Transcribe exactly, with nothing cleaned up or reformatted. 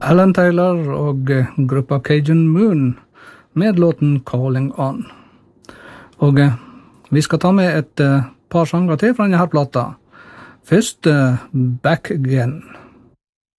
Alan Taylor og gruppa Cajun Moon med låten Calling On. Og vi skal ta med et par sanger til fra denne her plata. Først Back Again.